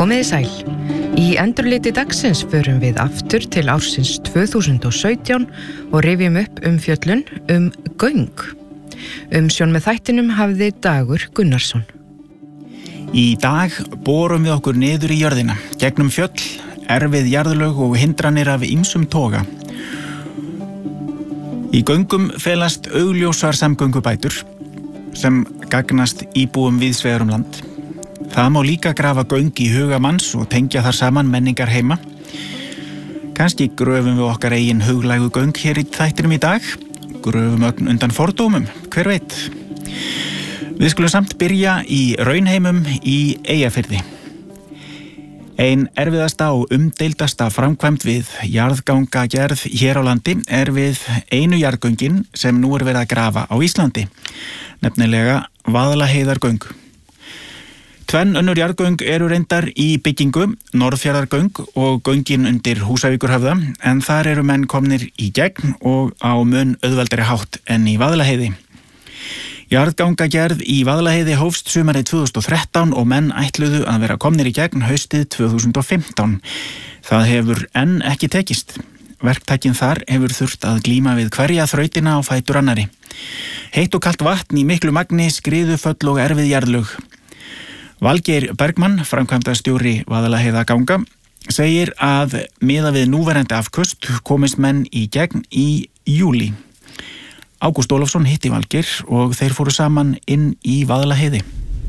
Komiði sæl. Í endurliti dagsins förum við aftur til ársins 2017 og rifjum upp umfjöllun göng. Umsjón með þættinum hafði Dagur Gunnarsson. Í dag borum við okkur niður í jörðina, gegnum fjöll, erfið jarðlög og hindranir af ýmsum toga. Í göngum felast augljósar samgöngubætur sem gagnast íbúum víðsvegar land. Það má líka grafa göng í huga manns og tengja þar saman menningar heima. Kannski gröfum við okkar eigin huglægu göng hér í þættinum í dag. Gröfum ögn undan fordómum, hver veit. Við skulum samt byrja í raunheimum í Eyjafirði. Ein erfiðasta og umdeildasta framkvæmd við jarðgangagerð hér á landi við einu jarðgöngin sem nú verið að grafa á Íslandi, nefnilega Vaðlaheiðargöng. Tvenn önnur jarðgöng eru reyndar í byggingu, Norðfjarðargöng og göngin undir Húsavíkurhöfða, en þar eru menn komnir í gegn og á mun auðveldari hátt en í Vaðlaheiði. Jarðgangagerð í Vaðlaheiði hófst sumarið 2013 og menn ætluðu að vera komnir í gegn haustið 2015. Það hefur enn ekki tekist. Verktakinn þar hefur þurft að glíma við hverja þrautina á fætur annari. Heitt og kalt vatn í miklu magni, skriðuföll og erfið jarðlög. Valgeir Bergmann, framkvæmdastjóri Vaðlaheiðarganga, segir að miðað við núverandi afköst komist menn í gegn í júlí. Ágúst Ólafsson hitti Valgeir og þeir fóru saman inn í Vaðlaheiði.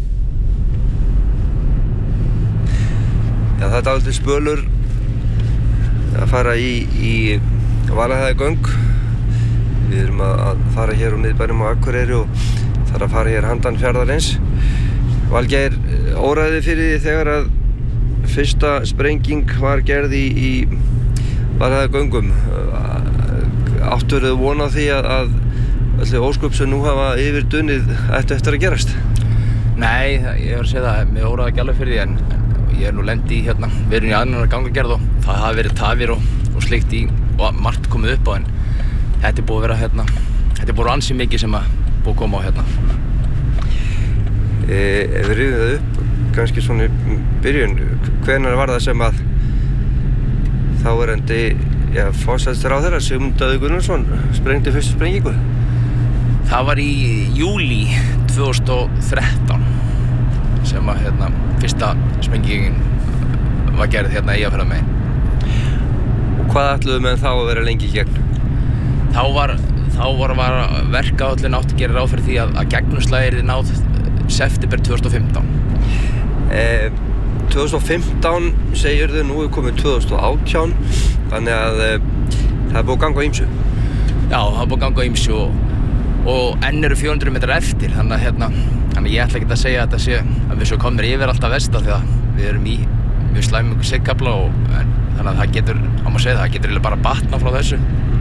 Já, það aldrei spölur að fara í Vaðlaheiðargöng. Við erum að fara hér miðbænum á Akureyri og þarf að fara hér handan fjarðarins. Valgeir, óræði fyrir því þegar að fyrsta sprenging var gerð í Vaðlaheiðargöngum. Átturðu von á því að öllu ósköp sem nú hafa yfirdunnið ættu eftir að gerast? Nei, ég var að segja það, mér óraði ekki alveg fyrir því en ég er nú lendi í við erum í aðra gangagerð og það hafa verið tafir og slikt í og margt komið upp á en þetta er búið að vera þetta er búið ansi mikið sem að búið að koma á Ef við rifum það upp, kannski svona í byrjun, hvenær var það sem að þáverandi forsætisráðherra Sigmundur Davíð Gunnlaugsson sprengdi fyrstu sprengingu? Það var í júlí 2013 sem að fyrsta sprengingin var gerð í Eyjafjarðarmegin. Og hvað ætluðu menn þá að vera lengi í gegn? Þá var verkáætlun átti að gera ráð fyrir því að gegnumslagið yrði náð september 2015. 2015 segirðu, nú komið 2018, þannig að það búið að ganga á ýmsu. Já, það búið að ganga á ýmsu og enn eru 400 metrar eftir, þannig að ég ætla ekki að segja að við svo komum yfir alltaf vesta því að við erum í mjög slæmum sigkafla þannig að það getur, það getur bara batna frá þessu.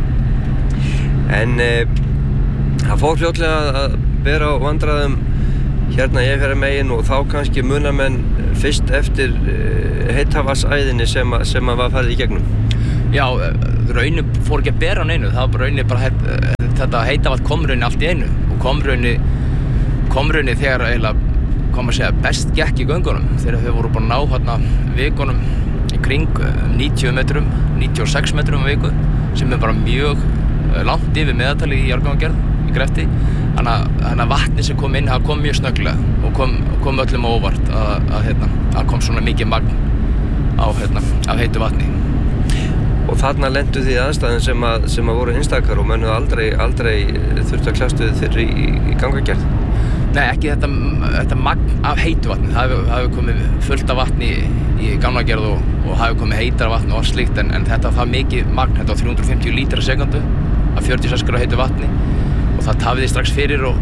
En það fór fljótlega að bera á vandræðum hérna í Eyjafjarðarmegin og þá kannski muna menn fyrst eftir heitavatnsæðinni sem að var farið í gegnum. Já, raunin fór ekki að bera á neinu, það var bara þetta heitavatn kom raunin allt í einu og kom raunin þegar eiginlega best gekk í göngunum þegar þau voru búin að ná vikunum í kring 90 metrum, 96 metrum á viku sem bara mjög langt yfir meðaltali í jarðgangagerð í Grefti. Þannig að vatni sem kom inn kom mjög snögglega og kom öllum á óvart að kom svona mikið magn af heitu vatni. Og þarna lentu því aðstæðum sem að voru einstakar og menn aldrei þurftu að kljást við þeirri í gangagerð? Nei, ekki þetta magn af heitu vatni. Það hafi komið fullt af vatni í gangagerð og hafi komið heitara vatni og slíkt en þetta var það mikið magn, þetta var 350 lítra á sekundu af 46 gráðu heitu vatni. Og það tafiði strax fyrir og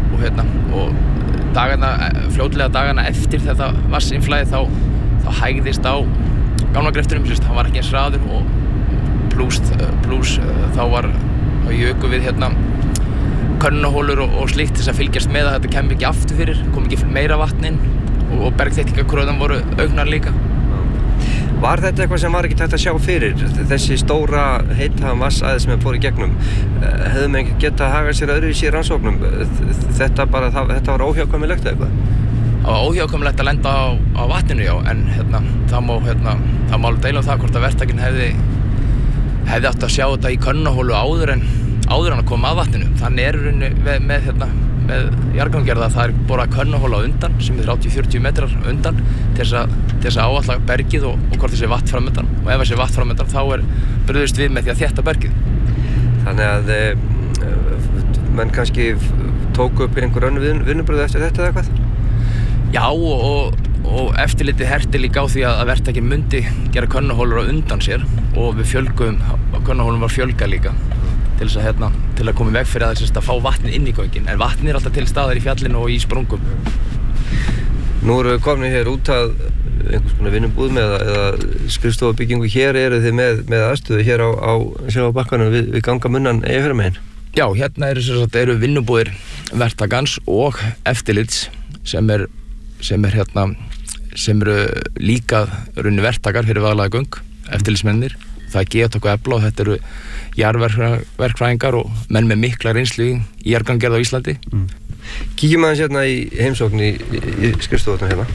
fljótlega dagana eftir þetta vatnsinnflæði þá hægðist á gangagreftinum, það var ekki eins hraður og plús þá juku við könnunahólur og slíkt þess að fylgjast með að þetta kemur ekki aftur fyrir, kom ekki meira vatn inn og bergþéttingarkröðan voru auknar líka. Var þetta eitthvað sem var ekki hægt að sjá fyrir? Þessi stóra heita vatnsæði sem fór í gegnum, hefðu menn getað hagað sér öðruvísi í rannsóknum? Þetta var óhjákvæmilegt eitthvað? var óhjákvæmilegt að lenda á vatninu, já, en það má alveg deila um það hvort að verktakinn hefði átt að sjá þetta í könnunaholu áður en að koma að vatninu. Þannig rauninni með jarðgangagerð að það borað könnunaholu á undan sem 30-40 metrar undan til þess að áætla bergið og hvort þessi vatn framundan, og ef þessi vatn framundan þá brugðist við með því að þétta bergið. Þannig að menn kannski tóku upp einhver önnur vinnubrögð eftir þetta eða hvað? Já, og eftirlitið herti líka á því að verktakinn myndi gera könnunahólur á undan sér, og við fjölguðum, könnunahólum var fjölgað líka til að koma í veg fyrir að fá vatnið inn í göngin, en vatnið alltaf til staðar í fjallinu og í sprungum. Nú erum við komin hér út að einhvers konar vinnubúðum eða skrifstofubyggingu. Hér eru þið með aðstöðu hér á bakkanum við gangamunnan Eyjafjarðarmegin. Já, hérna eru vinnubúðir verktakans og eftirlits sem eru líka runni verktakar fyrir vegalaga göng, eftirlitsmennir. Það er Geotok og Efla, og þetta eru jarðverkfræðingar og menn með mikla reynslu í jarðgangagerð á Íslandi. Kíkjum aðeins hérna í heimsókn í skrifstofunum hérna.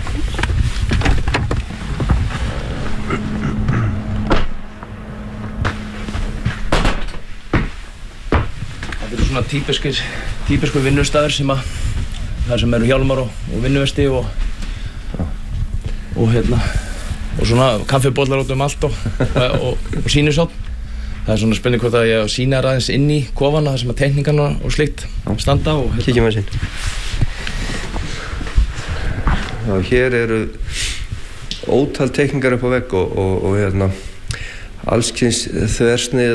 Þetta eru svona típiskur vinnustæður þar sem eru hjálmar og vinnuvesti og svona kaffibóllar út allt og sýnisotn. Það er svona spurning hvort að ég sýna aðeins inn í kofana þar sem að teikningarna og slíkt standa og kíkjum aðeins inn. Já, hér eru ótal teikningar upp á vegg og allskyns þversnið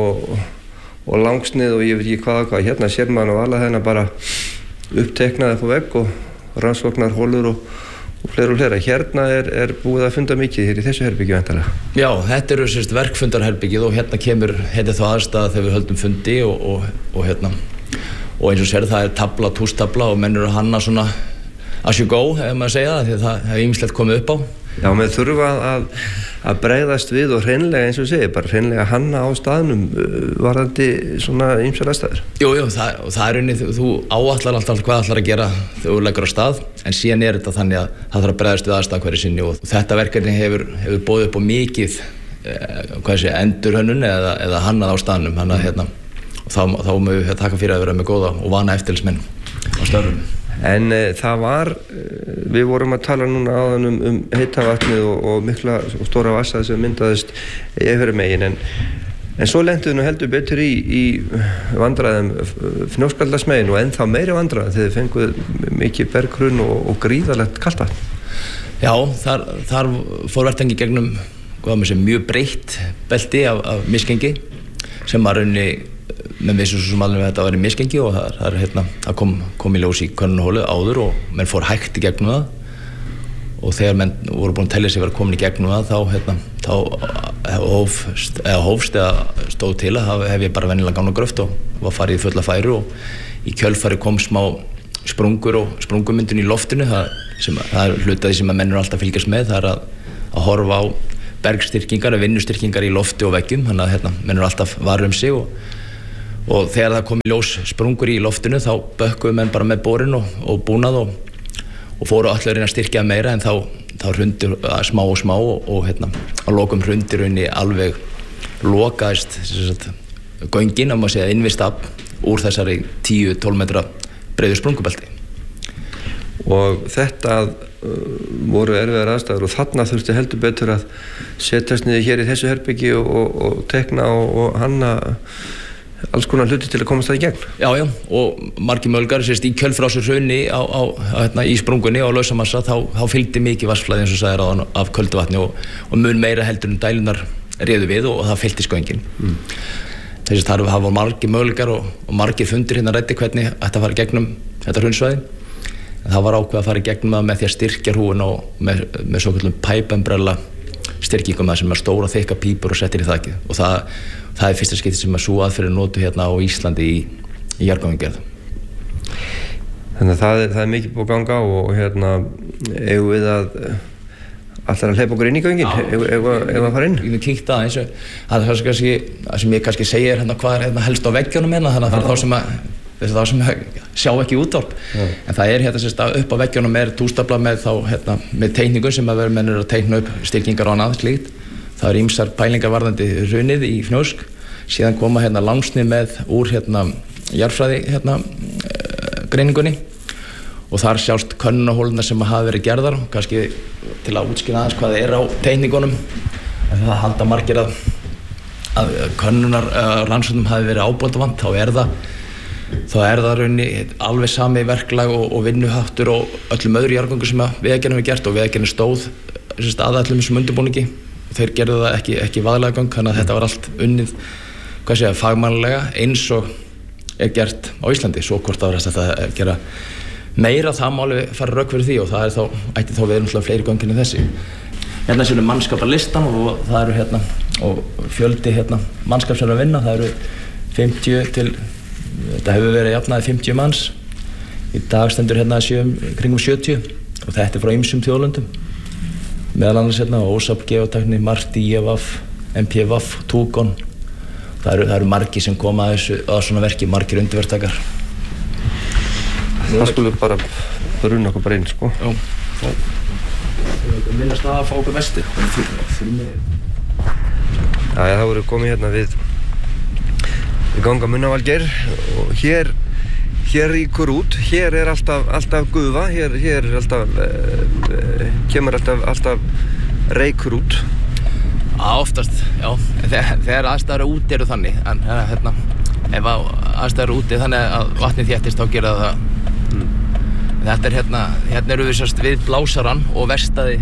og langsnið og ég veit ekki hvað. Hérna sér maður og alla þennan bara uppteiknað upp á vegg og rannsóknar holur og fleira. Hérna er búið að funda mikið hér í þessu herbergi væntanlega. Já, þetta eru verkfundarherbergið og hérna er þá aðstæða þegar við höldum fundi og eins og sér það er tabla, tústabla og menn eru að hanna svona as you go, ef maður segja það, því að það hefur ýmislegt komið upp á. Já, með þurfa að bregðast við og hreinlega, eins og segir, bara hreinlega hanna á staðnum varðandi svona ýmsar aðstæður. Jú, það er unnið, þú áætlar alltaf hvað ætlar að gera þegar þú leggur á stað, en síðan er þetta þannig að það þarf að bregðast við aðstæð hverju sinni, og þetta verkefni hefur boðið upp á mikið endurhönnun eða hannað á staðnum, þannig að þá mögum við taka fyrir að vera með góða og vana eftirlitsmenn á störfum. En við vorum að tala núna áðan um heita vatnið og mikla og stóra vassað sem myndaðist Eyjafjarðarmegin, en svo lentum við nú heldur betur í vandræðum Fnjóskadalsmegin og ennþá meiri vandræðum þegar þið fenguð mikið berggrunn og gríðarlegt kalt vatn. Já, þar fór verktangi gegnum mjög breitt belti af misgengi sem var raunni með vissu sem alveg þetta var í misgengi, og það kom í ljós í könnunaholu áður og menn fór hægt í gegnum það, og þegar menn voru búin að telja sig vera komin í gegnum það þá hófst eða stóð til að hef ég bara venjulega gána gröft og var farið í fulla færu, og í kjölfari kom smá sprungur og sprungumyndun í loftinu. Það er hlutaði sem að menn eru alltaf að fylgjast með, það er að horfa á bergstyrkingar, vinnustyrkingar í lofti og veggjum, þannig að menn eru alltaf varir um sig, og þegar það kom í ljós sprungur í loftinu þá bökkuðu menn bara með borin og búnað og fóru allir að reyna að styrkja meira, en þá hrundi smá og að lokum hrundi rauninni alveg lokaðist göngin, að maður segja innvistab úr þessari 10-12 metra breiðu sprungubelti. Og þetta voru erfiðar aðstæður, og þarna þurfti heldur betur að setjast niður hér í þessu herbergi og tekna og hanna alls konar hluti til að komast það í gegn. Já, og margir möguleikar, í kjölfrásarhrauni í sprungunni og lausamassa þá fylgdi mikið vatnsflæði, eins og sagðir áðan, af köldu vatni og mun meira heldur en dælunar réðu við, og það fylltist göngin. Þess að það var margir möguleikar og margir fundir hérna ræddi hvernig ætti að fara í gegnum þetta hraunsvæði. Það var ákveð að fara í gegnum það með því að styrkja hrúin og með svokallum pipe-umbrella styrkingum, það sem er stóra þykka pípur og settir í þakið, og það er fyrsta skipti sem að sú aðferð notu hérna á Íslandi í jarðgangagerð. Þannig að það er mikið búið að ganga og eigum við að allar að hleypa okkur inn í göngin, eigum að fara inn. Ég kíkt aðeins, það er kannski sem ég kannski segir hvað er helst á veggjónum, þannig að fyrir þá sem að þess að það sem sjá ekki útvarp en það hérna sérst upp á veggjunum tústafla með þá með teikningum sem að vera mennur að teikna upp styrkingar og annað slíkt það eru ýmsar pælingar varðandi hrunið í Fnjósk síðan koma lánsnið með úr jarðfræði greiningunni og þar sjást könnunarhólurnar sem hafa verið gerðar kannski til að útskýra aðeins hvað það á teikningunum en það halda margir að könnunar rannsóknum hafi verið ábótavant þá er það raunni alveg sami verklag og vinnuháttur og öllum öðru jarðgöngum sem að Vegagerðin hefur gert og Vegagerðin stóð að öllum þessum undirbúningi og þeir gerðu það ekki vaðalega göng þannig að þetta var allt unnið fagmannlega eins og gert á Íslandi svo hvort það var að gera meira það má alveg fara rök fyrir því og það ætti þá verið fleiri göngin en þessi séu mannskaparlistan og það eru og fjöldi mannskap sem er að vinna það eru 50 til þetta hefur verið jafnaði 50 manns í dag stendur kringum 70 og þetta frá ýmsum þjóðlöndum meðal annars OSAP, Geotekni, Marti, IEVAF, MPVAF, Tugon það eru margir sem koma að svona verki, margir undirverktakar Það skulum bara runna okkur bara inn sko minnast að fá okkur vestur það voru komið við ganga Munnavalgeir og hér ríkur út hér er alltaf gufa hér er alltaf kemur alltaf reykur út oftast, já þegar aðstæður úti eru þannig en ef aðstæður úti þannig að vatnið þéttist þá gera það þetta er hérna eru við sérst við blásarann og verkstæði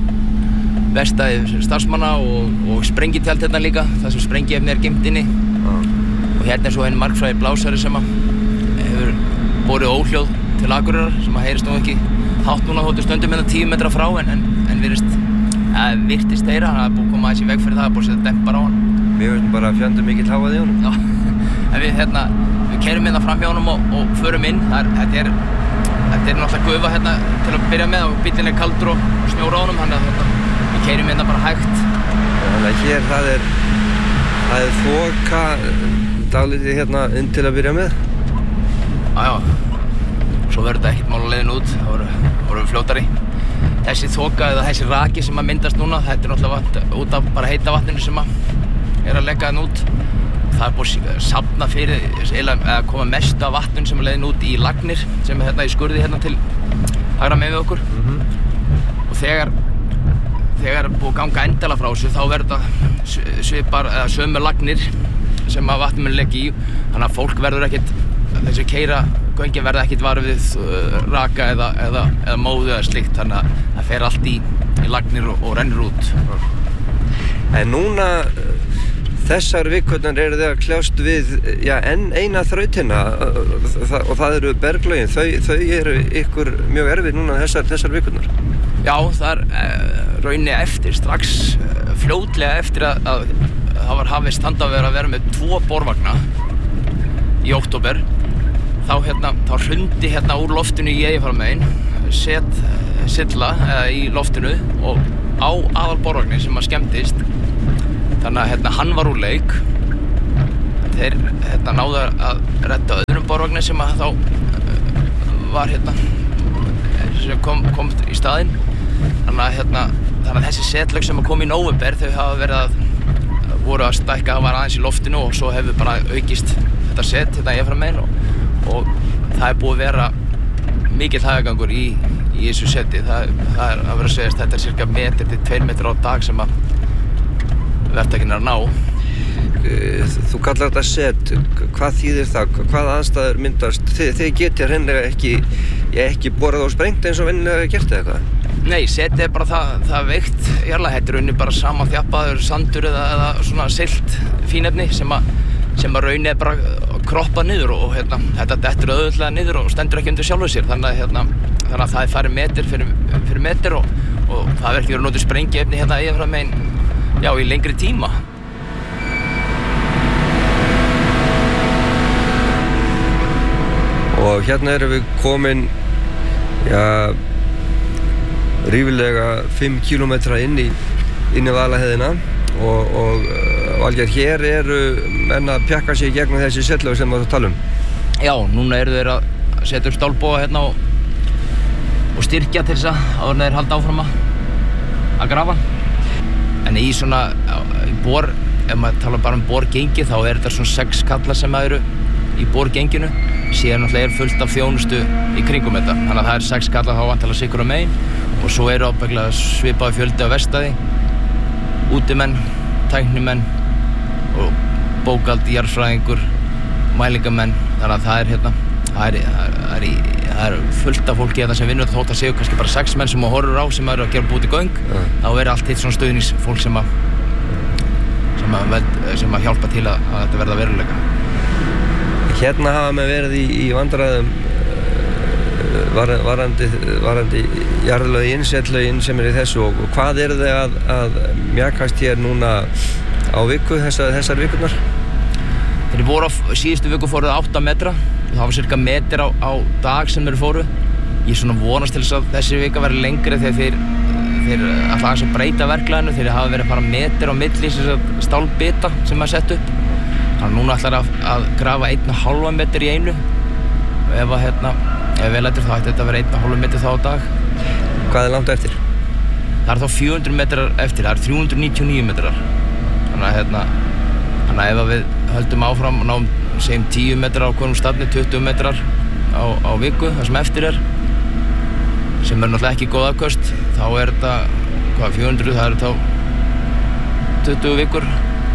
starfsmanna og sprengitjald líka þar sem sprengiefni geymt inni og hérna er svo einn margfræði blásari sem hefur borið óhljóð til Akureyrar sem heyrist nú ekki hátt núna þóttu stundum 10 metra frá en virtist heyra hann búið að koma aðeins í veg fyrir það búið að setja dempar á hann Mér finnst bara fjandum mikill háað í honum Já, en við keyrum fram hjá honum og förum inn þetta er náttúrulega gufa til að byrja með og bíllinn er kaldur og snjór á honum þannig að við keyrum bara hægt Þannig að hér það er þoka dálítið inn til að byrja með Já, svo verður þetta ekkert mál á leiðin út þá vorum við fljótari Þessi þoka eða þessi raki sem að myndast núna þetta er náttúrulega út af bara heita vatninu sem að leka út það búið að safna fyrir eða koma mest af vatnum sem leiðin út í lagnir sem er í skurði til hægra megin við okkur og þegar er búið að ganga endalega frá þessu þá verður það svipar eða sömu lagnir sem að vatnum mun leggja í þannig að fólk verður ekkert þessi keyra göngin verða ekkert varið við raka eða móðu eða slíkt þannig að það fer allt í lagnir og rennur út En núna Þessar vikurnar eru þið að kljást við enn eina þrautina og það eru berglögin. Þau eru ykkur mjög erfið núna þessar vikurnar. Já, það raunni eftir strax fljótlega eftir að það var hafist handa að vera með 2 borvagna í október. Þá hrundi úr loftinu í Eyjafjarðarmegin setla í loftinu og á aðalborvagnin sem að skemmtist. Þannig að hann var úr leik. Þeir náðu að redda öðrum borvagni sem að þá var sem kom í staðinn. Þannig að þessi setlög sem kom í nóvember þau hafa verið voru að stækka, það var aðeins í loftinu og svo hefur bara aukist þetta set Eyjafjarðarmegin og það búið að vera mikill hægagangur í þessu seti. Það er að vera að segjast þetta er cirka metri til 2 metrar á dag sem að verktakinn er að ná. Þú kallar þetta set, hvað þýðir það? Hvað aðstæður myndast? Þið getið hreinlega ekki borað og sprengt eins og venjulega gert eða eitthvað? Nei, setið er bara það veikt jarðlag. Þetta er rauninni bara sama þjappaður sandur eða svona silt fínefni sem að rauninni er bara kroppað niður og þetta dettur auðveldlega niður og stendur ekki undir sjálfu sér. Þannig að það er farið meter fyrir meter og það er ekki verið að nota sprengiefni Eyjafjarðarmegin í lengri tíma. Og hérna erum við komin rífilega 5 kilometra inn í Vaðlaheiðina og Valgeir, hér eru menn að pjakka sig gegnum þessi setlög sem þú tala um. Já, núna eru þeir að setja upp stálboga hérna og styrkja til þess að áður en þeir halda áfram að grafa. En í svona bor, ef maður tala bara borgengi, þá þetta svona 6 kallar sem eru í borgenginu. Síðan náttúrulega fullt af þjónustu í kringum þetta. Þannig að það 6 kallar þá vantilega sikur á megin og svo eru ábyggilega svipaði fjöldi á verkstæði, útimenn, tæknimenn og bókald, jarðfræðingur, mælingamenn. Þannig að það er fullt af fólki hérna sem vinnur þótt að séu kannski bara 6 menn sem horfur á sem eru að gera búti göng. Þá allt hitt svona stuðningsfólk sem að hjálpa til að þetta verða veruleika. Hérna hafa menn verið í vandræðum varandi jarðlögin, setlögin sem í þessu og hvað eru þið að mjakast hér núna á viku, þessar vikurnar? Þeir voru síðustu viku fóruð 8 metra. Það var cirka meter á dag sem þeir fóru. Ég svona vonast til þess að þessi vika verði lengri þegar þeir ætla aðeins að breyta verklaginu. Þeir hafa verið að fara meter á milli stálbita sem maður sett upp. Þannig að núna ætlar að grafa 1,5 meter í einu. Ef vel eftir þá ætti þetta að vera 1,5 meter þá á dag. Hvað langt eftir? Það þá 400 metrar eftir. Það 399 metrar. Þannig að ef við höldum áfram og náum segjum 10 metrar á hverjum staðni, 20 metrar á viku, það sem eftir sem náttúrulega ekki góð afköst, þá þetta 400, það þá 20 vikur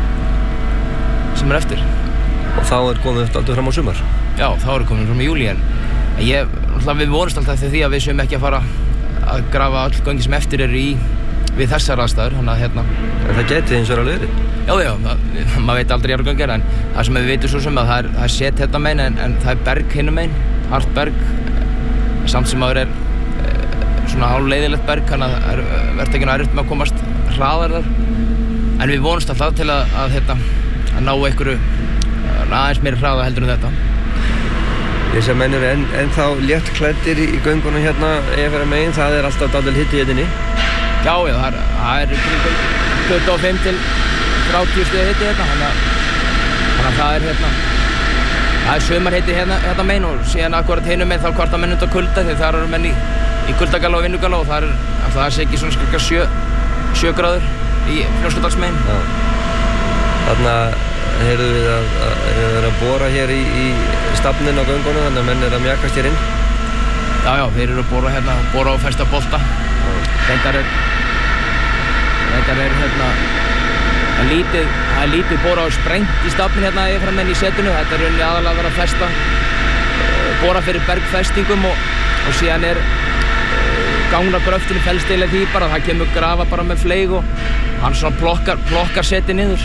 sem eftir. Og þá komið alltaf fram á sumar? Já, þá komið fram í júlí, en við vonumst alltaf því að við séum ekki að fara að grafa all göngi sem eftir við þessar aðstæður, þannig að En það geti eins og alveg verið? Já, maður veit aldrei jarðgöngir, en það sem við vitum svo sem að það set þetta megin, en það berg hinum megin, hart berg, samt sem að það svona hálfleiðilegt berg, þannig að verður ekki erfitt með að komast hraðar þar. En við vonumst alltaf til að ná einhverju aðeins meiri hraða heldur en þetta. Þessar menn eru ennþá léttklæddir í göngunum hérna yfir að megin, það alltaf dálítill hiti í hérna. Já, það kringum 25 til 30 stiga hiti hérna, þannig að það sumarhiti hérna megin og síðan akkurat hinum megin þá kvarta menn undan kulda því þar eru menn í kuldagalla og vinnugalla og það sé ekki svona 7 gráður í Fljótsdalsmegin. Þarna heyrðum við að bora hér í stafnin á göngunum, þannig að menn að mjakast hér inn. Já, þeir eru að bora og festa bolta. Reyndar það er lítið bora og sprengt í stafnin hérna yfir menn í setinu. Þetta rauninni aðalega að vera að festa, bora fyrir bergfestingum og síðan gangna gröftinu felst eiginlega því bara, það kemur grafa bara með fleig og hann svona plokkar setið niður.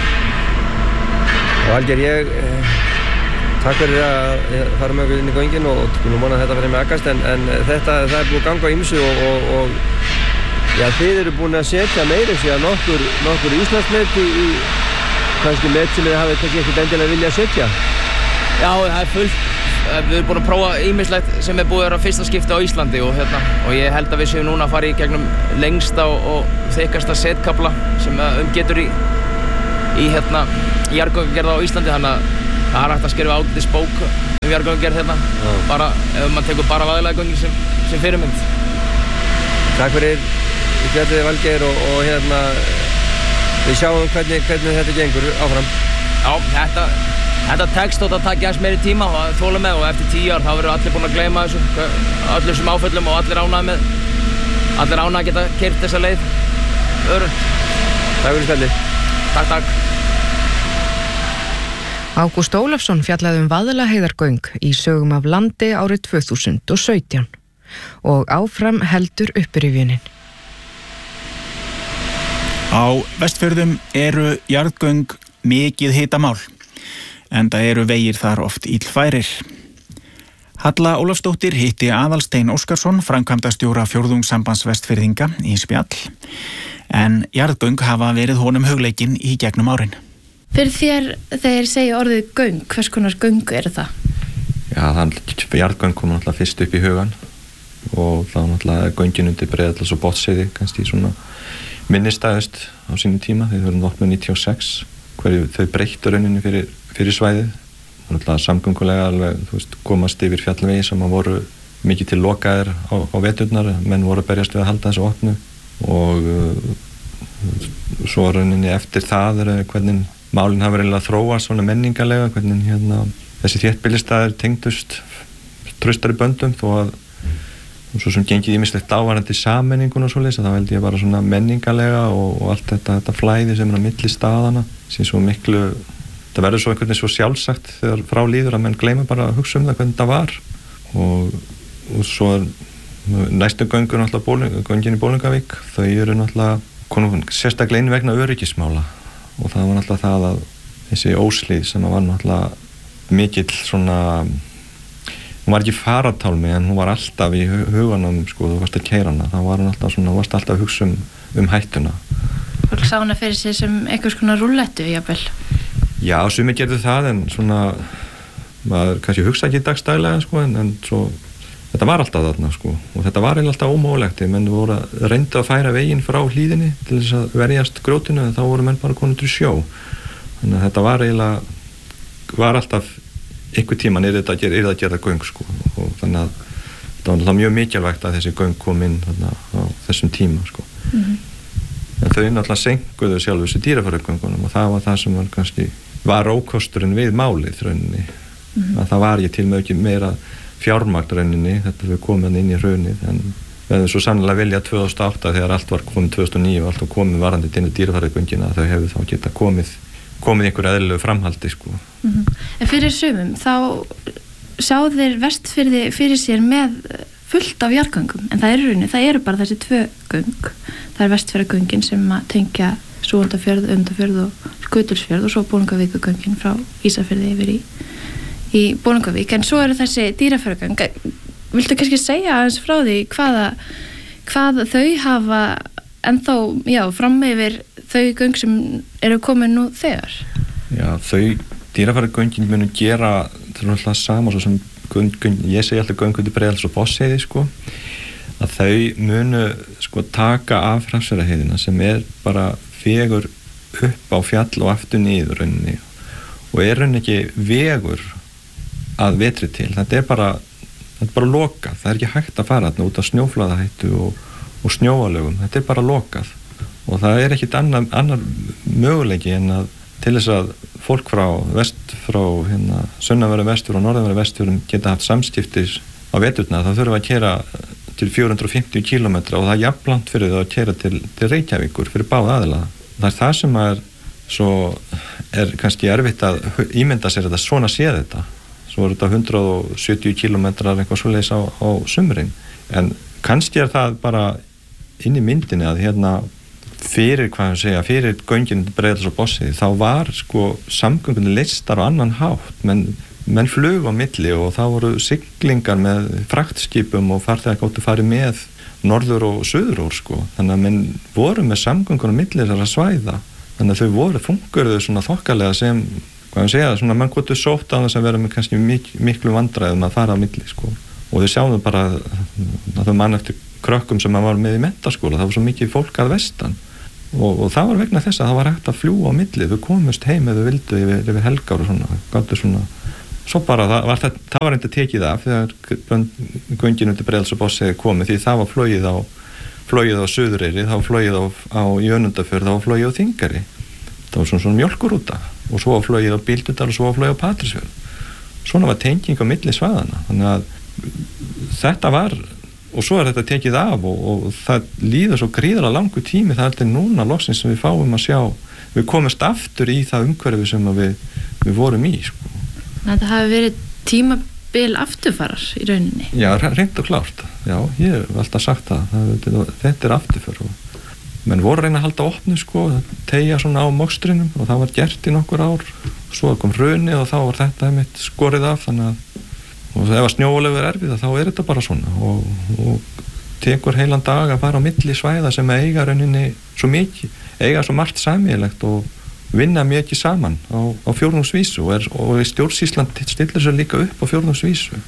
Og Algeir, takk fyrir að fara með okkur inn í göngin og nú vona að þetta fyrir mjakast, en það búið að ganga á ýmsu og þið eru búin að setja meira síðan nokkur Íslandsmet í kannski met sem þið hafið kannski ekkert endilega vilja að setja. Já, það fullt. Við erum búin að prófa ýmislegt sem búið að vera fyrsta skipti á Íslandi og ég held að við séum núna að fara í gegnum lengsta og þykkasta setkafla sem getur í jarðgöngugerð á Íslandi, þannig að það hægt að skrifa ágætis bók jarðgöngugerð hérna, bara ef maður tekur bara vaðalega göngin sem fyrirmynd. Takk fyrir spjallið Valgeir og við sjáum hvernig þetta gengur áfram. Já, þetta tekst og það takk aðeins meiri tíma og þola með og eftir 10 ár þá verður allir búin að gleyma þessu, öllum þessum áföllum og allir ánægð að geta keyrt þessa leið örugt. Takk fyrir spjallið. Takk. Ágúst Ólafsson fjallaði Vaðlaheiðargöng í sögum af landi árið 2017 og áfram heldur uppryfjunin. Á Vestfjörðum eru jarðgöng mikið hitamál, enda eru vegir þar oft illfærir. Halla Ólafsdóttir hitti Aðalstein Óskarsson, framkvæmdastjóra Fjórðungssambands Vestfirðinga í spjall, en jarðgöng hafa verið honum hugleikin í gegnum árin. Fyrir þér þegar segja orðið göng, hvers konar göngu eru það? Já, jarðgöng kom náttúrulega fyrst upp í hugan og þá náttúrulega göngin undir Breiðdals og Botnsheiði kannski svona minnistæðust á sínu tíma, þeir voru opnuð 96, þau breyttu rauninni fyrir svæðið náttúrulega samgöngulega alveg, þú veist, komast yfir fjallvegi sem að voru mikið til lokaðir á veturnar, menn voru að berjast við að halda þessu opnu og svo rauninni eftir það hvernig málin hafa verið að þróa svona menningarlega, hvernig þessi þéttbýlisstaðir tengdust traustari böndum þó að svo sem gengið ýmislegt ávarandi sammenningun og svoleiðis, þá held ég bara svona menningarlega og allt þetta flæði sem á milli staðana sem svo miklu, það verður svo einhvern veginn svo sjálfsagt þegar frá líður að menn gleyma bara að hugsa það hvernig það var og svo næstu göngur náttúrulega göngin í Bolungarvík, þau eru náttúrulega sérstaklega inn vegna öryggismála og það var náttúrulega það að þessi óslíð sem var náttúrulega mikill svona, hún var ekki faratálmi en hún var alltaf í huganum sko, þú varst að keyra hana, það var alltaf svona, þú varst alltaf að hugsa hættuna. Fólk sá hana fyrir sig sem einhvers konar rúllettu, jafnvel? Já, sumir gerðu það en svona, maður kannski hugsa ekki dagstælega sko en svo, þetta var alltaf þarna sko og þetta var alltaf ómögulegt, menn voru að reynda að færa veginn frá hlíðinni til þess að verjast grjótinu en þá voru menn bara konur til sjó. Þannig að þetta var alltaf einhver tíman að gera göng sko og þannig að þetta var mjög mikilvægt að þessi göng kom inn þarna á þessum tíma sko. En þau náttúrulega senkuðu sjálf þessi dýrafærugöngunum og það var það sem var ókosturinn við málið rauninni. Að það var ekki til með ekki meira fjármagn rauninni, þetta við komum inn í hrunið en við hefðum svo sannlega vilja 2008 þegar allt var komið 2009 og allt var komið varandi inn í dýrafærugöngina að þau hefðu þá geta komið einhver eðlilegu framhaldi sko. En fyrir sumum þá sjá þeir Vestfirði fyrir sér með fullt af jarðgöngum en það eru bara þessi 2 göng, það er Vestfjarðagöngin sem að tengja Súgandafjörð, Önundarfjörð og Skutulsfjörð og svo Bolungarvíkurgöngin frá Ísafirði yfir í Bolungarvík en svo eru þessi dýrafærugöng. Viltu kannski segja aðeins frá því hvað þau hafa ennþá, fram yfir þau göng sem eru komin nú þegar? Já, þau dýrafærugöngin munu gera alltaf sama svo sem ég segi alltaf göng undir Breiðholts og Botnsheiði sko, að þau munu sko taka af Hrafnseyrarheiðina sem er bara vegur upp á fjall og aftur niður rauninni og er rauninni ekki vegur að vetri til, þetta er bara lokað, það er ekki hægt að fara þarna út af snjóflóðahættu og snjóalögum, þetta er bara lokað og það er ekkit annar möguleiki en að til þess að fólk frá sunnanverðum vestur og norðanverðum vestur geta haft samskiptis á veturna, þá þurfum við að keyra til 450 km og það er jafnlangt fyrir það að keyra til Reykjavíkur fyrir báða aðila. Það er það sem er kannski erfitt að ímynda sér þetta svona séð þetta. Svo er þetta 170 km eitthvað svoleiðis á sumrin en kannski er það bara inn í myndinni að fyrir göngin Breiðholts og Botnsheiði þá var sko samgöngunni leystar á annan hátt menn flugu á milli og það voru siglingar með fraktskipum og farþegar gátu farið með norður og suður úr sko þannig að menn voru með samgöngunni á milli þessara svæða þannig að þau funguðu svona þokkalega sem svona mann gátu sótt á þess að vera með kannski miklu vandræðum að fara á milli sko og þau sjáum bara að þau mann eftir krökkum sem maður var með í menntaskóla, það var svo mikið fólk að vestan og það var vegna þess að það var hægt að fljúga á milli, þau komust heim eða vildu yfir helgar og svona svo bara það var eitthvað tekið af þegar göngin undir Breiðholts og Botnsheiði komið því það var flogið á Suðureyri, það var flogið á Önundarfjörð, það var flogið á Þingari það var svona mjólkurúta og svo var flogið á Bíldudal og svo var flogið á Patreksfjörð svona var tenging á milli svæðana þannig að þetta var og svo er þetta tekið af og það líður svo gríðarlega langur tími það er til núna loksins sem við fáum að sjá við komumst aftur í það umhverfi sem við vorum í sko. Það hafi verið tímabil afturfarar í rauninni? Já, reynd og klárt já, ég hef alltaf sagt þetta er afturför menn voru að reyna að halda opnu sko tegja svona á mokstrinum og það var gert í nokkur ár svo kom hrunið og þá var þetta einmitt skorið af þannig að og ef að snjólegur er erfið þá er þetta bara svona og tekur heilan dag að fara á milli svæða sem eiga rauninni svo mikið, eiga svo margt sameiginlegt og vinna mikið saman á fjórðungsvísu og stjórnsýslan stillir sér líka upp á fjórðungsvísu.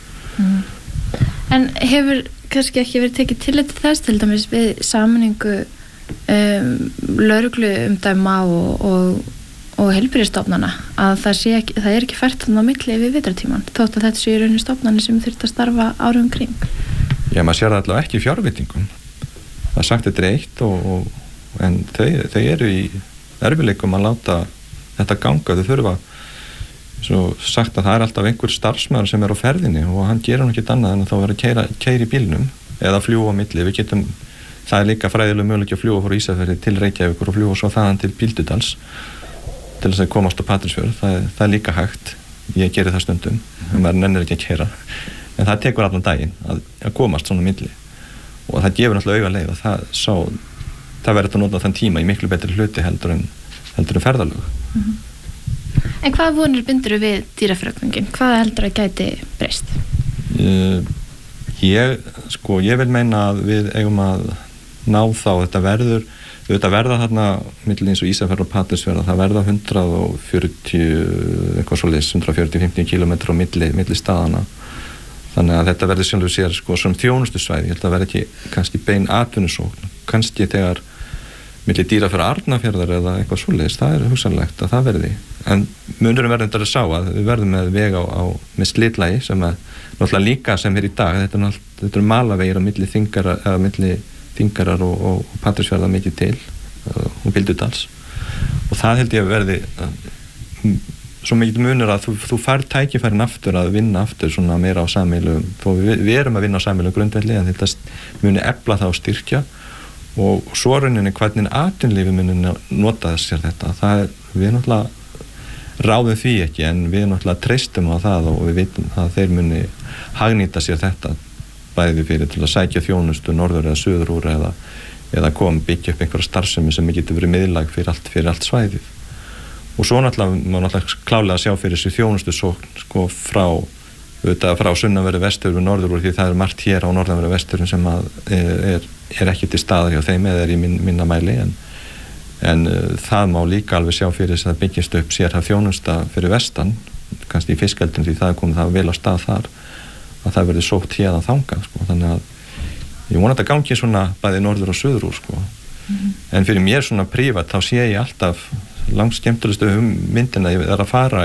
En hefur kannski ekki verið tekið tillit til þess til dæmis við sameiningu lögregluumdæma og og heilbrigðisstofnana að það er ekki fært þarna á milli við vetrartíman, þótt að þetta sé í rauninni stofnanir sem þurft að starfa árum kring. Já, maður sér það allavega ekki í fjárveitingum. Það sagt þetta eitt en þau eru í erfiðleikum að láta þetta ganga. Þau þurfa, svo sagt að það er alltaf einhver starfsmaður sem er á ferðinni og hann gerir hann ekkert annað en að þá vera að keyra í bílnum eða fljúga á milli. Það er líka fræðilega möguleiki að fljúga frá Ísafirði til Reykjavíkur og fljúga svo þaðan til Bíldudals til þess að komast á Patreksfjörð. Það er líka hægt. Ég geri það stundum, maður nennir ekki að keyra. En það tekur allan daginn að komast svona milli. Og það gefur náttúrulega auga leið og það verður að nota þann tíma í miklu betri hluti heldur en ferðalög. En hvað vonir bindur við dýrafræðgöngin? Hvað heldur að gæti breyst? Ég vil meina að við eigum að ná þá, þetta verða þarna milli eins og Ísafjörð og Patreksfjörð, það verða 140-50 kilometra á milli staðana. Þannig að þetta verður sjálfur sér sem þjónustusvæði. Ég held að verði ekki kannski bein atvinnusókn, kannski þegar milli Dýrafjarðar Arnarfjarðar eða eitthvað svoleiðis, það er hugsanlegt að það verði. En munurinn verður þetta að sá að við verðum með veg með slitlagi sem er náttúrulega líka sem í dag. Þetta er malavegir á milli Þingarar og Patreksfjarðar mikið til og Bíldudals. Og það held ég að verði svo mikið munur að þú fær tækifærin aftur að vinna aftur svona meira á sameiginlegum. Þó við erum að vinna á sameiginlegum grundvelli en þetta muni efla það og styrkja og svo rauninni hvernig atvinnulífið muni nota sér þetta. Við náttúrulega ráðum því ekki en við náttúrulega treystum á það og við vitum að þeir muni hagnýta sér þetta bæði fyrir til að sækja þjónustu norður eða suður úr eða byggja upp einhverja starfsemi sem getur verið miðlæg fyrir allt svæðið. Og svo náttúrulega klálega að sjá fyrir þessu þjónustu frá sunnanverðu vesturur norður úr því það er margt hér á norðanverðu vesturur sem er ekki til staðar hjá þeim eða er í minna mæli en það má líka alveg sjá fyrir þess að byggjast upp sérhæf þjónusta fyrir vestan, kannski í fiskeldin því það er komið það vel á stað þar að það verður sótt héðan þangað þannig að ég vona að þetta gangi svona bæði norður og suður úr en fyrir mér svona prívat þá sé ég alltaf langt skemmtilegustu myndina ég er að fara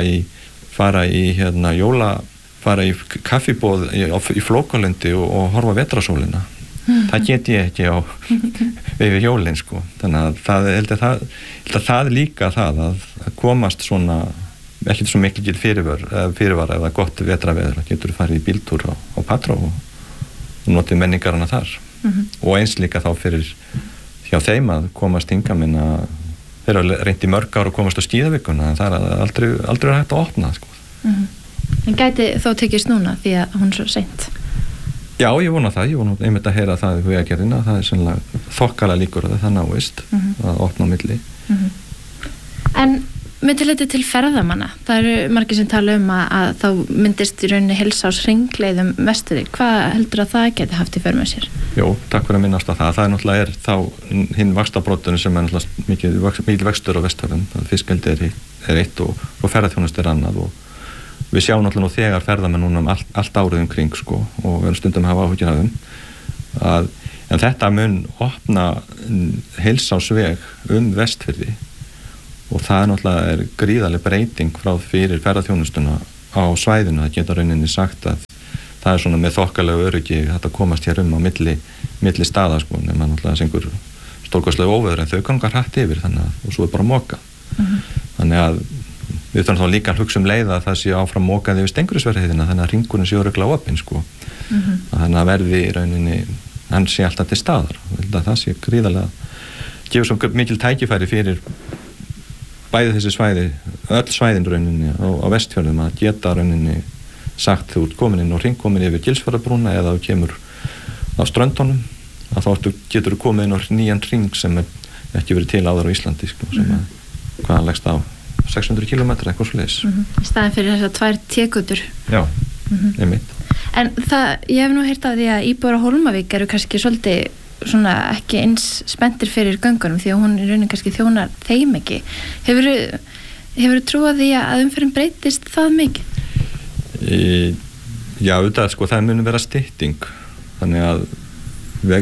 í kaffibóð í Flókalundi og horfa vetrasólina það get ég ekki á við jólin þannig að það líka það að komast svona ekkert svo mikil fyrirvara eða gott vetraveður getur farið í bíltúr á Patró og notið menningarna þar og eins líka þá fyrir hjá þeim að komast hingað minna þeir eru reynt í mörg ár að komast á skíðavikuna en það er aldrei hægt að opna En gæti þó tekist núna því að hún er svo seint? Já, ég vona það, ég vona einmitt að heyra það í Vegagerðina, það er sannlega þokkalega líkur að það náist að opna á milli En með tilliti til ferðamanna, það eru margir sem tala að þá myndist í rauninni heilsársringleiðum vesturri. Hvað heldur að það geti haft í för með sér? Jó, takk fyrir að minnast á það. Það er náttúrulega þá hinn vaxtabrotunum sem er náttúrulega mikil vextur á Vestfjörðum. Fiskeldi er eitt og ferðaþjónusta er annað og við sjáum náttúrulega nú þegar ferðamenn núna allt árið kring og við erum stundum að hafa áhyggjur af þeim. En þetta mun opna heilsársveg Vestfirði og það náttúrulega gríðarleg breyting frá fyrir ferðaþjónustuna á svæðinu. Það getur rauninni sagt að það er svona með þokkalegu öryggi þetta komast hér á milli staða nema náttúrulega einhver stórkostlega óveður en þau ganga hratt yfir og svo er bara moka. Þannig að við þurfum þá líka að hugsa leið að það sé áfram mokað yfir Stengriðsfjarðarheiðina þannig að hringurinn sé örugglega opinn þannig að verði í rauninni hann sé alltaf til staðar. Það sé gríðarlega gefur svo mikil tækifæri fyrir bæði þessi svæði, öll svæðin rauninni á Vestfjörðum að geta rauninni sagt þú ert komin inn og hringkomin yfir Gilsfjarðarbrúna eða þú kemur á ströndunum að þá getur þú komið inn á nýjan hring sem ekki verið til áður á Íslandi sem hvaðan leggst á 600 kilometra eitthvað svoleiðis. Í staðinn fyrir þessar 2 tékutur. Já, einmitt. En ég hef nú heyrt að því að íbúar á Hólmavík eru kannski svolítið svona ekki eins spenntir fyrir göngunum því að hún í rauninni kannski þjónar þeim ekki. Hefurðu trúað því að umferðin breytist það mikið? Já, auðvitað það muni vera stytting. Þannig að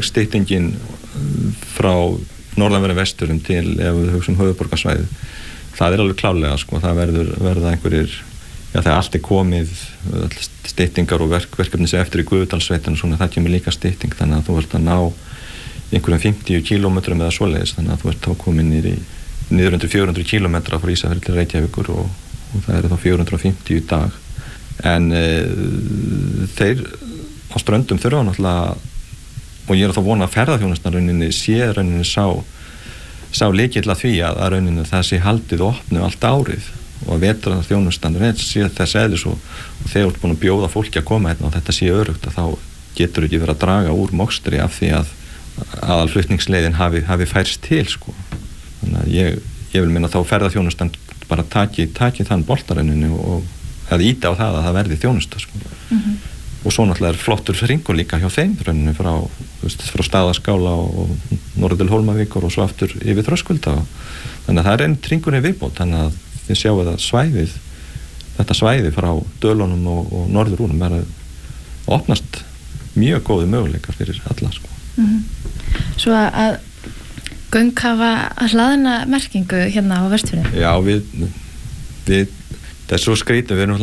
vegstyttingin frá norðanverðu vesturum til ef við hugsaum höfuðborgarsvæðið það alveg klárlega sko, það verða einhverjir, þegar allt komið styttingar og verkefni sem eftir í Guðdalssveitina, svona það kemur líka stytting, þannig að þú ert að ná einhverjum 50 kílómetrum eða svoleiðis, þannig að þú ert þá komin niður undir 400 kílómetra frá Ísafirði til Reykjavíkur og það þá 450 í dag. En þeir á ströndum þurfa náttúrulega, og ég þá vona að ferðaþjónustan rauninni sé rauninni sá lykill að því að rauninni það sé haldið og opnu allt árið og að vetrarþjónustan sé þess eðlis og þegar þú ert búin að bjóða fólki að koma hérna og þetta sé örugt að þá getur ekki verið að draga úr mokstri af því að aðalflutningsleiðin hafi færst til sko. Þannig að ég vil minna þá ferðaþjónustan bara taki þann boltarenninu og að íta á það að það verði þjónusta sko. Og svo náttúrulega flottur hringur líka hjá þeim rauninni frá Staðaskála og norður til Hólmavíkur og svo aftur yfir Þröskulda. Þannig að það einn hringurinn viðbót, þannig að þið sjáum að þetta svæði frá Dölunum og norðurúnum að opnast mjög góði möguleikar fyrir alla sko. Svo að göng hafa hlaðina merkingu hérna á Vestfjörðum. Já, við það svo skrítið, við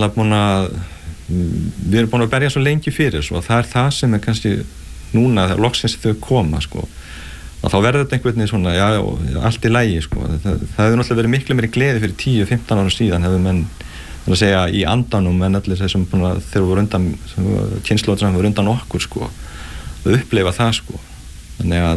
erum búin að berja svo lengi fyrir svo, og það það sem kannski núna þegar loksins þau koma sko, að þá verður þetta einhvern veginn svona allt í lagi sko, það hefur náttúrulega verið miklu meiri gleði fyrir 10-15 ára síðan hefur menn að segja í andanum en allir þessum þeir voru undan kynslóðir sem voru undan okkur sko, að upplifa það sko, þannig ég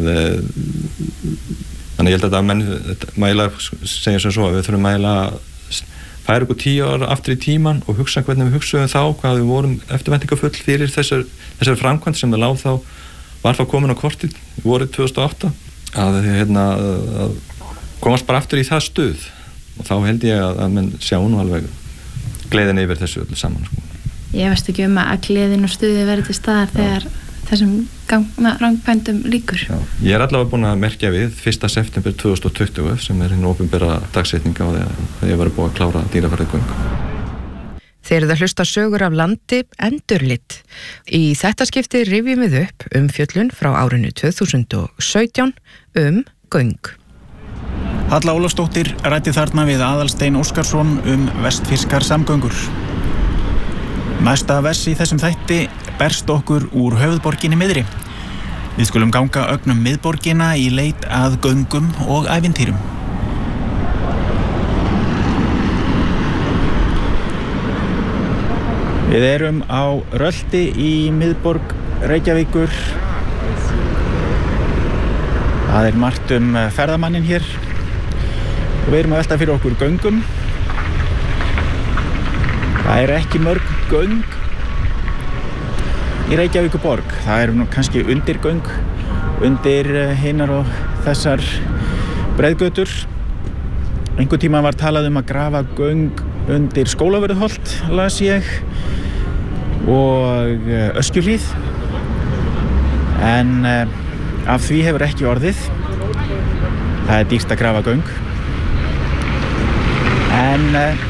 held að menn mæla segja sem svo, við þurfum mæla færa okkur 10 ára aftur í tíman og hugsa hvernig við hugsaðum þá, hvað við vorum eftirvæntingafull fyrir þessar framkvæmd sem það láð þá, var þá komin á kortið vorið 2008 að komast bara aftur í það stuð og þá held ég að menn sjá nú alveg gleðin yfir þessu öllu saman sko. Ég veist ekki að gleðin og stuði verið til staðar þegar þessum framkvæmdum líkur. Já. Ég allavega búin að merkja við 1. september 2020 sem hinn opinbera dagsetninga á þegar ég var búin að klára dýraferðagöng. Þeir eru að hlusta sögur af landi endurlit. Í þetta skipti rifjum við upp umfjöllun frá árinu 2017 göng. Halla Ólafsdóttir ræddi þarna við Aðalstein Óskarsson vestfirskar samgöngur. Næsta vers í þessum þætti berst okkur úr höfuðborginni miðri. Við skulum ganga ögnum miðborgina í leit að göngum og ævintýrum. Við erum á Rölti í miðborg Reykjavíkur. Það margt ferðamanninn hér og við erum að velta fyrir okkur göngum. Það ekki mörg göng í Reykjavíkurborg. Það nú kannski undirgöng undir hinar og þessar breiðgötur. Einhvern tíma var talað að grafa göng undir Skólavörðuholt, las ég, og Öskjuhlíð. En af því hefur ekki orðið. Það dýrt að grafa göng. En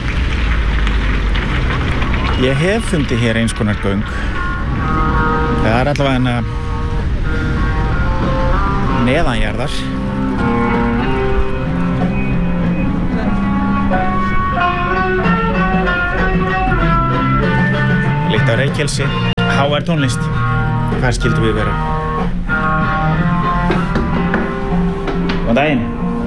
ég hef fundið hér eins konar göng. Það allavega neðanjarðar. Lykt af reykelsi, hávær tónlist. Hvar skildum við vera? Góðan daginn.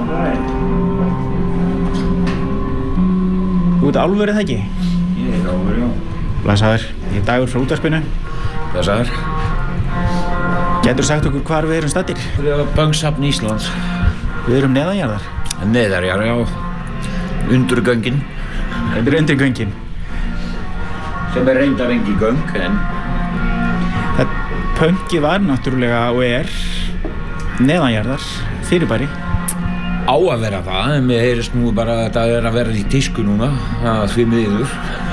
Þú ert álfur eða ekki? Ég álfur, já. Blessaður, ég Dagur frá útvarpinu. Blessaður. Getur sagt okkur hvar við erum staddir? Við erum Böngsafn Íslands. Við erum neðanjarðar? Neðanjarðar, já. Undir göngin. Þetta undir göngin. Sem reyndar engi göng, en... Pönki var náttúrulega og neðanjarðar fyrirbæri. Á að vera það, en mér heyrist nú bara að þetta að vera í tísku núna, því miður.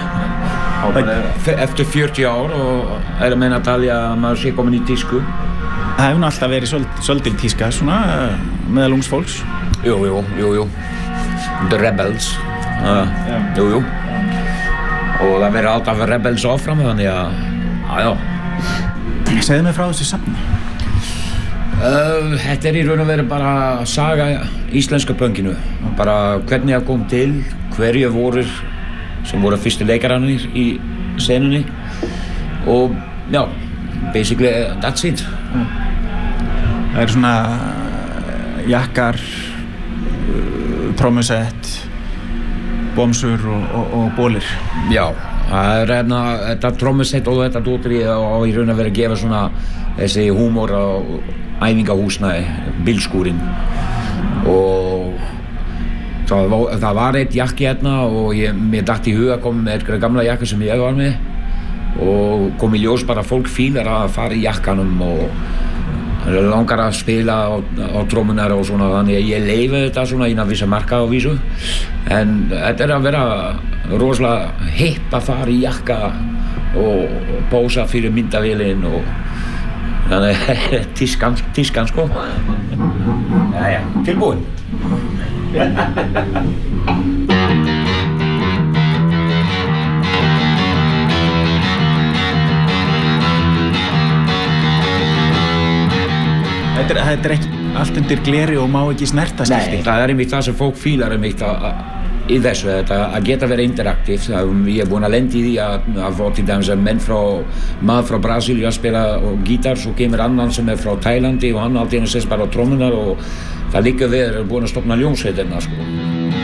Eftir 40 ár og að meina að tala að maður sé komin í tísku. Það hefur alltaf verið svolítil tíska, svona, meðal ungs fólks. Jú. The Rebels. Jú. Og það verður alltaf Rebels áfram, þannig að, já. Segðu mig frá þessu safni. Þetta í raun og veru bara saga íslenska pönkinu, bara hvernig það kom til, hverju voru sem voru fyrstu leikararnir í senunni og já, basically that's it. Það svona jakkar, trommusett, bomsur og bólir. Já, það þetta trommusett og þetta dótrið og í raun og veru að gefa svona þessi húmor á æfingahúsnæði, bílskúrinn og það var eitt jakki hérna og mér datt í hug að koma með eitthvað gamla jakka sem ég var með og kom í ljós bara fólk fílar að fara í jakkanum og langar að spila á trómunar og svona, þannig að ég leyfi þetta svona innan vissa marka á vísu en þetta að vera rosalega hipp að fara í jakka og pósa fyrir myndavélinn og þannig tískan sko. Jæja, tilbúin. Þetta ekki allt undir gleri og má ekki snerta skilti. Nei, það einmitt það sem fólk fílar einmitt í þessu, að geta verið interaktíft. Ég búinn að lenda í því að fá til dæmis að maður frá Brasilíu að spila gítar, svo kemur annan sem frá Tælandi og hann allt í einu sést bara á trommunar og það líka við búinn að stofna hljómsveit hérna sko.